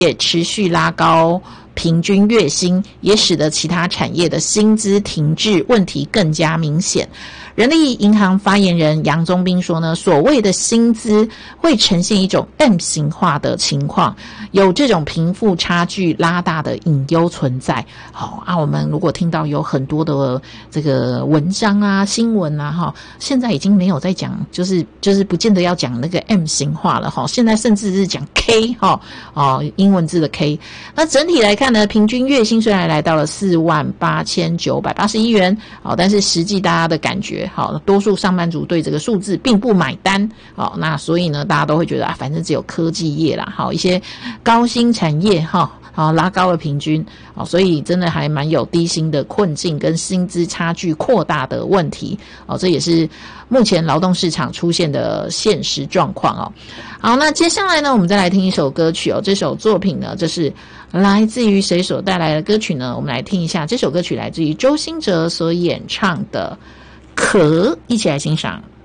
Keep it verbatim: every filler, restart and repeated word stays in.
也持续拉高平均月薪，也使得其他产业的薪资停滞问题更加明显。人力银行发言人杨宗斌说呢，所谓的薪资会呈现一种 M 型化的情况，有这种贫富差距拉大的隐忧存在。好啊，我们如果听到有很多的这个文章啊、新闻啊，哈，现在已经没有在讲，就是就是不见得要讲那个 M 型化了哈，现在甚至是讲 K 哈，哦，英文字的 K。那整体来看呢，平均月薪虽然来到了四万八千九百八十一元，好，但是实际大家的感觉。好，多数上班族对这个数字并不买单，好，那所以呢，大家都会觉得啊，反正只有科技业啦，好，一些高薪产业哈，好拉高了平均，好，所以真的还蛮有低薪的困境跟薪资差距扩大的问题，哦，这也是目前劳动市场出现的现实状况哦。好，那接下来呢，我们再来听一首歌曲哦，这首作品呢，这是来自于谁所带来的歌曲呢？我们来听一下，这首歌曲来自于周兴哲所演唱的。可，一起来欣赏。